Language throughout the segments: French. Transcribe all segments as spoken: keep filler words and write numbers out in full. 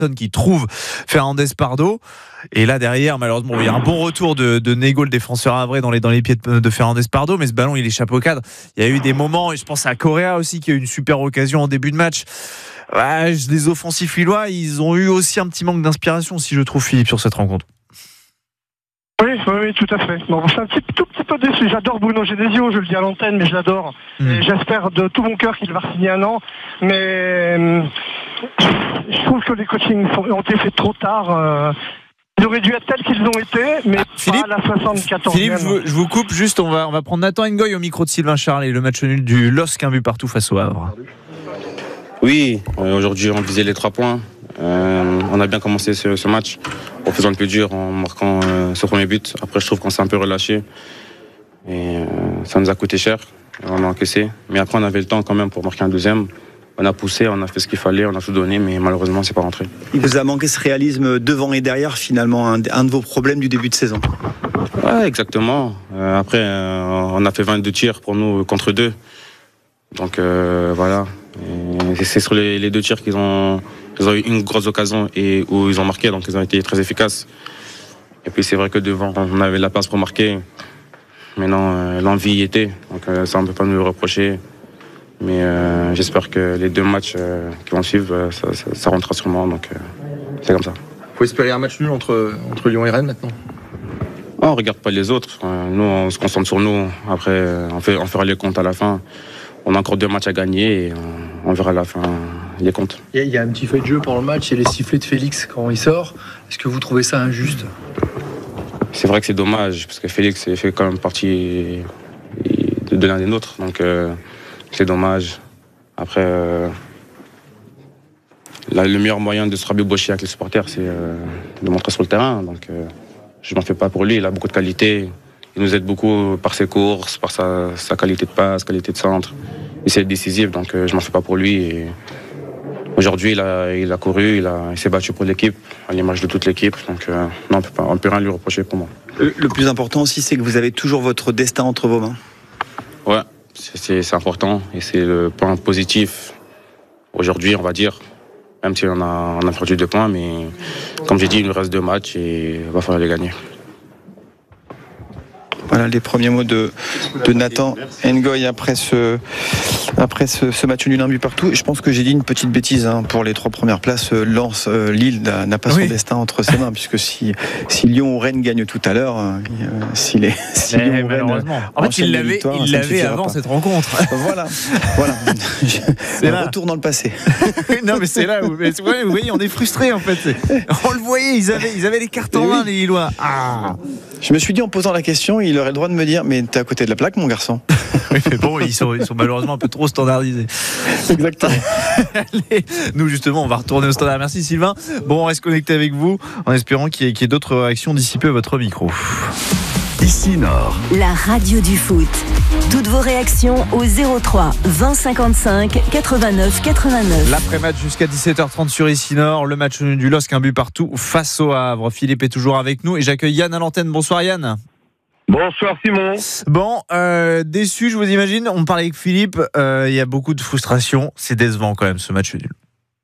qui trouve Fernandez Pardo. Et là derrière, malheureusement, il y a un bon retour de, de Nego, le défenseur avré, dans les, dans les pieds de, de Fernandez Pardo, mais ce ballon il échappe au cadre. Il y a eu des moments, et je pense à Correa aussi qui a eu une super occasion en début de match. Ouais, les offensifs lillois, ils ont eu aussi un petit manque d'inspiration, si je trouve, Philippe, sur cette rencontre. Oui, oui, oui, tout à fait. Bon, je suis un petit, tout petit peu déçu. J'adore Bruno Genesio, je le dis à l'antenne, mais je l'adore. Mmh. Et j'espère de tout mon cœur qu'il va signer un an. Mais euh, je trouve que les coachings ont été faits trop tard. Euh, ils auraient dû être tels qu'ils ont été, mais ah, Philippe, pas à la soixante-quatorzième. Philippe, je vous, je vous coupe juste. On va, on va prendre Nathan Ngoy au micro de Sylvain Charles et le match nul du L O S C, un but partout face au Havre. Oui, euh, aujourd'hui on visait les trois points. Euh, on a bien commencé ce, ce match en faisant le plus dur, en marquant euh, ce premier but. Après, je trouve qu'on s'est un peu relâché et euh, ça nous a coûté cher. On a encaissé, mais après on avait le temps quand même pour marquer un deuxième. On a poussé, on a fait ce qu'il fallait, on a tout donné, mais malheureusement c'est pas rentré. Il vous a manqué ce réalisme devant et derrière, finalement, un, un de vos problèmes du début de saison. Ouais, exactement. Euh, après, euh, on a fait vingt-deux tirs pour nous contre deux, donc euh, voilà. Et c'est sur les, les deux tirs qu'ils ont, ils ont eu une grosse occasion et où ils ont marqué, donc ils ont été très efficaces. Et puis c'est vrai que devant, on avait la place pour marquer. Maintenant, euh, l'envie y était, donc euh, ça on ne peut pas nous le reprocher. Mais euh, j'espère que les deux matchs euh, qui vont suivre, euh, ça, ça, ça rentrera sûrement, donc euh, c'est comme ça. Il faut espérer un match nul entre, entre Lyon et Rennes maintenant. On ne regarde pas les autres. Euh, nous, on se concentre sur nous. Après, euh, on, fait, on fera les comptes à la fin. On a encore deux matchs à gagner et on, on verra à la fin les comptes. Il y a un petit fait de jeu pendant le match et les sifflets de Félix quand il sort. Est-ce que vous trouvez ça injuste ? C'est vrai que c'est dommage parce que Félix fait quand même partie de, de l'un des nôtres. Donc euh, c'est dommage. Après, euh, là, le meilleur moyen de se rabibocher avec les supporters, c'est euh, de montrer sur le terrain. Donc euh, je m'en fais pas pour lui. Il a beaucoup de qualité. Il nous aide beaucoup par ses courses, par sa, sa qualité de passe, qualité de centre. Il sait être décisif, donc euh, je m'en fais pas pour lui. Et aujourd'hui, il a, il a couru, il, a, il s'est battu pour l'équipe, à l'image de toute l'équipe. Donc euh, non, on ne peut rien lui reprocher pour moi. Le, le plus important aussi, c'est que vous avez toujours votre destin entre vos mains. Ouais, c'est, c'est, c'est important et c'est le point positif. Aujourd'hui, on va dire, même si on a, on a perdu deux points, mais comme j'ai dit, il nous reste deux matchs et il va falloir les gagner. Voilà les premiers mots de, de Nathan Ngoy après ce, après ce, ce match nul un but partout. Et je pense que j'ai dit une petite bêtise hein, pour les trois premières places. Lens, euh, Lille n'a, n'a pas oui. son destin entre ses mains, puisque si, si Lyon ou Rennes gagnent tout à l'heure, euh, si les si mais Lyon ou Rennes en fait, il l'avait, il l'avait avant pas. Cette rencontre. Voilà, voilà. C'est un retour dans le passé. Non, mais c'est là où, mais c'est vrai, vous voyez, on est frustrés en fait. C'est, on le voyait, ils avaient, ils avaient les cartes en main, oui. les Lillois. Ah. Je me suis dit en posant la question, il aurait le droit de me dire mais t'es à côté de la plaque mon garçon. Oui, mais bon ils sont, ils sont malheureusement un peu trop standardisés. Exactement. Allez, nous justement on va retourner au standard. Merci Sylvain. Bon on reste connecté avec vous en espérant qu'il y ait, qu'il y ait d'autres réactions d'ici peu à votre micro. Ici Nord, la radio du foot. Toutes vos réactions au zéro trois vingt cinquante-cinq quatre-vingt-neuf quatre-vingt-neuf. L'après-match jusqu'à dix-sept heures trente sur Ici Nord. Le match du L O S C, un but partout face au Havre. Philippe est toujours avec nous et j'accueille Yann à l'antenne. Bonsoir Yann. Bonsoir Simon. Bon, euh, déçu je vous imagine. On parlait avec Philippe. Il euh, y a beaucoup de frustration. C'est décevant quand même ce match nul.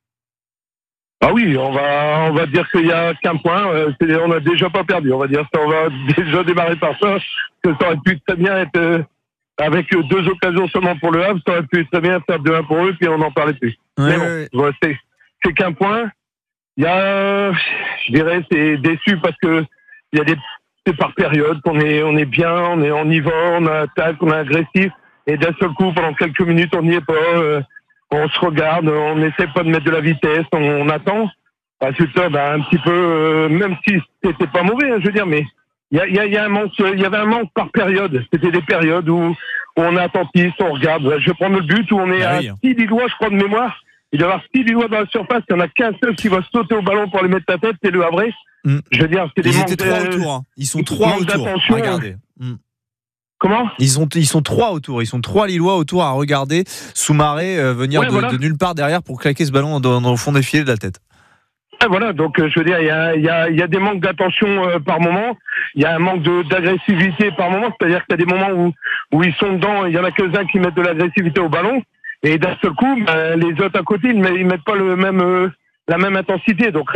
Ah oui, on va on va dire qu'il y a qu'un point. Euh, c'est, on n'a déjà pas perdu. On va dire ça. On va déjà démarrer par ça. Que ça aurait pu très bien être euh, avec deux occasions seulement pour le Havre. Ça aurait pu très bien faire deux un pour eux puis on n'en parlait plus. Ouais, Mais bon, ouais. Ouais, c'est c'est qu'un point. Il y a, je dirais, c'est déçu parce que il y a des c'est par période qu'on est on est bien, on est on y va, on attaque, on est agressif et d'un seul coup pendant quelques minutes on n'y est pas. Euh, On se regarde, on n'essaie pas de mettre de la vitesse, on, on attend. Résultat, ben, un petit peu, euh, même si c'était pas mauvais, hein, je veux dire, mais il y, a, y, a, y a un manque, il y avait un manque par période. C'était des périodes où, où on est attentif, on regarde. Je vais prendre le but où on est ah oui. à six Lillois, je crois de mémoire. Il doit y avoir six Lillois dans la surface. Il n'y en a qu'un seul qui va sauter au ballon pour aller mettre la tête, c'est le Havre. Mm. Je veux dire, c'est des Ils manques étaient trois de, autour. Hein. Ils sont trois autour. Regardez. Mm. Comment ? Ils sont, ils sont trois autour, ils sont trois Lillois autour à regarder Soumaré euh, venir ouais, de, voilà. de nulle part derrière pour claquer ce ballon dans, dans le fond des filets de la tête. Et voilà, donc euh, je veux dire, il y a, y, a, y a des manques d'attention euh, par moment, il y a un manque de, d'agressivité par moment, c'est-à-dire qu'il y a des moments où, où ils sont dedans, il y en a quelques-uns qui mettent de l'agressivité au ballon, et d'un seul coup, ben, les autres à côté, ils ne mettent pas le même, euh, la même intensité. Donc